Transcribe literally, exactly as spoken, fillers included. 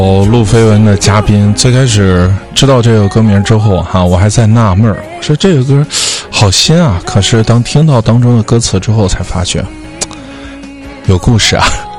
路飞文的嘉宾，最开始知道这个歌名之后哈，我还在纳闷儿，说这个歌好新啊，可是当听到当中的歌词之后才发觉有故事啊。